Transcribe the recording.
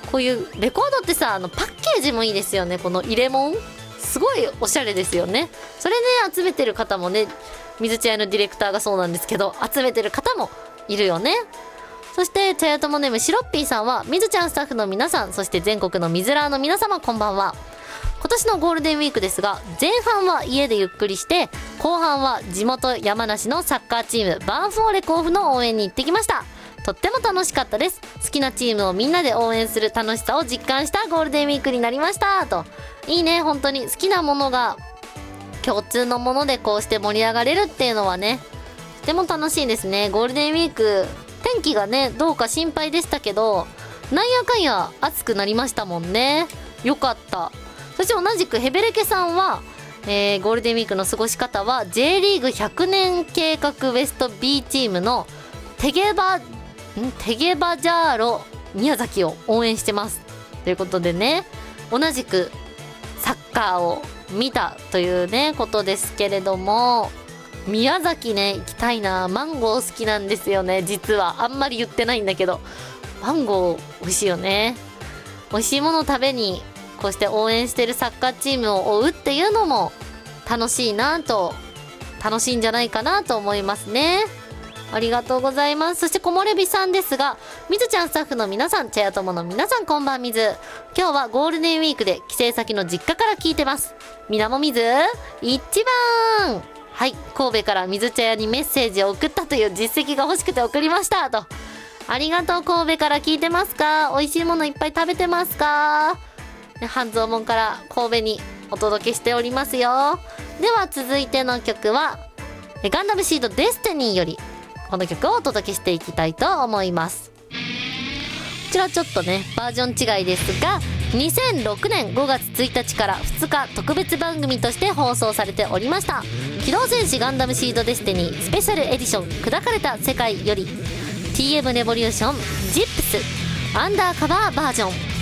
こういうレコードってさ、パッケージもいいですよね。この入れ物すごいおしゃれですよね。それね、集めてる方もね、水茶屋のディレクターがそうなんですけど、集めてる方もいるよね。そして茶屋ともネームシロッピーさんは、水ちゃんスタッフの皆さん、そして全国の水ラーの皆様、こんばんは。今年のゴールデンウィークですが、前半は家でゆっくりして、後半は地元山梨のサッカーチームバンフォーレ甲府の応援に行ってきました。とっても楽しかったです。好きなチームをみんなで応援する楽しさを実感したゴールデンウィークになりましたと。いいね、本当に好きなものが共通のものでこうして盛り上がれるっていうのはね、とても楽しいですね。ゴールデンウィーク天気がねどうか心配でしたけど、なんやかんや暑くなりましたもんね。よかった。そして同じくヘベレケさんは、ゴールデンウィークの過ごし方は J リーグ100年計画ウエスト B チームのテゲバジャーロ宮崎を応援してますということでね、同じくサッカーを見たというねことですけれども、宮崎ね行きたいな。マンゴー好きなんですよね。実はあんまり言ってないんだけど、マンゴー美味しいよね。美味しいものを食べにこうして応援してるサッカーチームを追うっていうのも楽しいなと、楽しいんじゃないかなと思いますね。ありがとうございます。そして木漏れ日さんですが、みずちゃんスタッフの皆さん、チェア友の皆さん、こんばんみず。今日はゴールデンウィークで帰省先の実家から聞いてます。みなもみず一番。はい、神戸からみず茶屋にメッセージを送ったという実績が欲しくて送りましたと。ありがとう。神戸から聞いてますか？美味しいものいっぱい食べてますか？半蔵門から神戸にお届けしておりますよ。では続いての曲はガンダムシードデスティニーよりこの曲をお届けしていきたいと思います。こちらちょっとねバージョン違いですが、2006年5月1日から2日特別番組として放送されておりました機動戦士ガンダムシードデスティニースペシャルエディション砕かれた世界より TM レボリューションジップスアンダーカバーバージョン